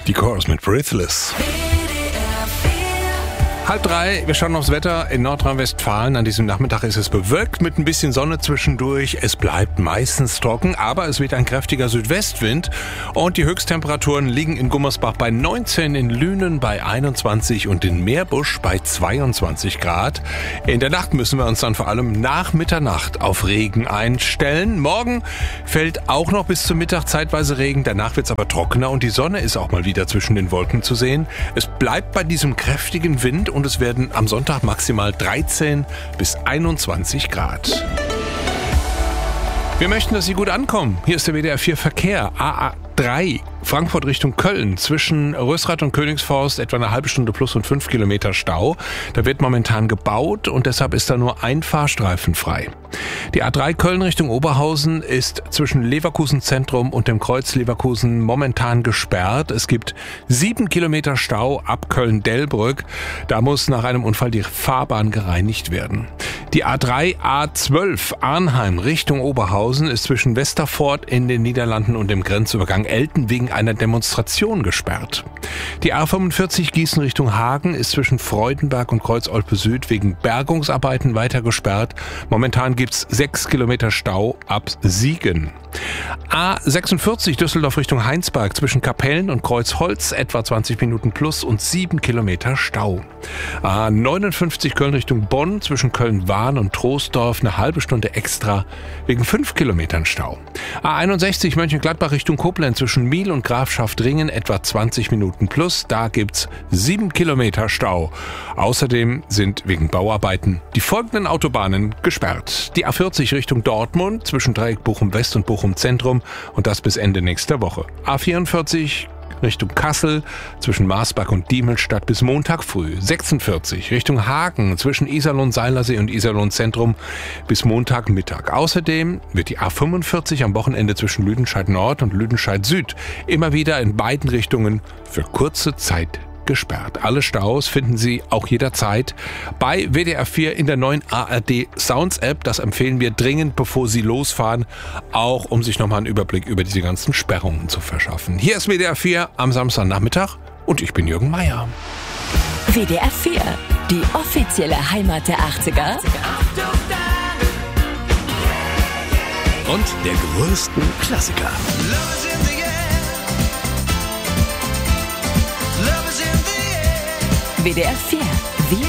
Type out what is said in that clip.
Die Chorus mit Breathless. 2:30, wir schauen aufs Wetter in Nordrhein-Westfalen. An diesem Nachmittag ist es bewölkt mit ein bisschen Sonne zwischendurch. Es bleibt meistens trocken, aber es weht ein kräftiger Südwestwind. Und die Höchsttemperaturen liegen in Gummersbach bei 19, in Lünen bei 21 und in Meerbusch bei 22 Grad. In der Nacht müssen wir uns dann vor allem nach Mitternacht auf Regen einstellen. Morgen fällt auch noch bis zum Mittag zeitweise Regen. Danach wird es aber trockener und die Sonne ist auch mal wieder zwischen den Wolken zu sehen. Es bleibt bei diesem kräftigen Wind und es werden am Sonntag maximal 13 bis 21 Grad. Wir möchten, dass Sie gut ankommen. Hier ist der WDR 4 Verkehr. AA3 Frankfurt Richtung Köln zwischen Rösrath und Königsforst etwa eine halbe Stunde plus und 5 Kilometer Stau. Da wird momentan gebaut und deshalb ist da nur ein Fahrstreifen frei. Die A3 Köln Richtung Oberhausen ist zwischen Leverkusen Zentrum und dem Kreuz Leverkusen momentan gesperrt. Es gibt 7 Kilometer Stau ab Köln-Delbrück. Da muss nach einem Unfall die Fahrbahn gereinigt werden. Die A3 A12 Arnheim Richtung Oberhausen ist zwischen Westerfort in den Niederlanden und dem Grenzübergang Elten wegen einer Demonstration gesperrt. Die A45 Gießen Richtung Hagen ist zwischen Freudenberg und Kreuz Olpe Süd wegen Bergungsarbeiten weiter gesperrt. Momentan gibt's 6 Kilometer Stau ab Siegen. A46 Düsseldorf Richtung Heinsberg zwischen Kapellen und Kreuzholz etwa 20 Minuten plus und 7 Kilometer Stau. A59 Köln Richtung Bonn zwischen Köln-Wahn und Troisdorf eine halbe Stunde extra wegen 5 Kilometern Stau. A61 Mönchengladbach Richtung Koblenz zwischen Miel und Grafschaft-Ringen etwa 20 Minuten plus. Da gibt's 7 Kilometer Stau. Außerdem sind wegen Bauarbeiten die folgenden Autobahnen gesperrt. Die A40 Richtung Dortmund zwischen Dreieck Bochum-West und Bochum-Zentrum und das bis Ende nächster Woche. A44 Richtung Kassel zwischen Marsberg und Diemelstadt bis Montag früh. 46 Richtung Hagen zwischen Iserlohn-Seilersee und Iserlohn-Zentrum bis Montagmittag. Außerdem wird die A45 am Wochenende zwischen Lüdenscheid Nord und Lüdenscheid Süd immer wieder in beiden Richtungen für kurze Zeit gesperrt. Alle Staus finden Sie auch jederzeit bei WDR 4 in der neuen ARD Sounds App. Das empfehlen wir dringend, bevor Sie losfahren, auch um sich nochmal einen Überblick über diese ganzen Sperrungen zu verschaffen. Hier ist WDR 4 am Samstagnachmittag und ich bin Jürgen Meier. WDR 4, die offizielle Heimat der 80er. Und der größten Klassiker. WDR 4